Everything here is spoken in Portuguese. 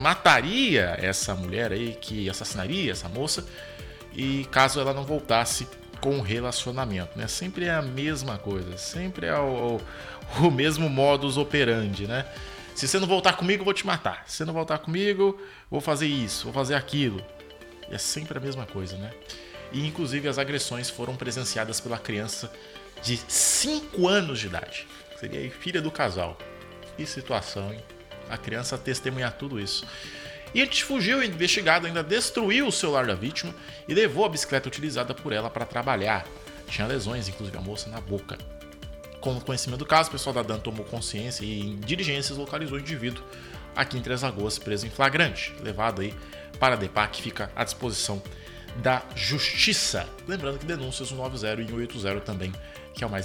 mataria essa mulher aí, que assassinaria essa moça, e caso ela não voltasse com o relacionamento, né? Sempre é a mesma coisa, sempre é o mesmo modus operandi, né? Se você não voltar comigo, eu vou te matar. Se você não voltar comigo, vou fazer isso, vou fazer aquilo. E é sempre a mesma coisa, né? E inclusive as agressões foram presenciadas pela criança de 5 anos de idade. Seria a filha do casal. Que situação, hein? A criança testemunhar tudo isso. E antes de fugir, o investigado ainda destruiu o celular da vítima e levou a bicicleta utilizada por ela para trabalhar. Tinha lesões, inclusive a moça, na boca. Com o conhecimento do caso, o pessoal da DAN tomou consciência e em diligências localizou o indivíduo aqui em Três Lagoas, preso em flagrante, levado aí para a DEPAC, que fica à disposição da Justiça. Lembrando que denúncias no 90 e 180 também, que é o mais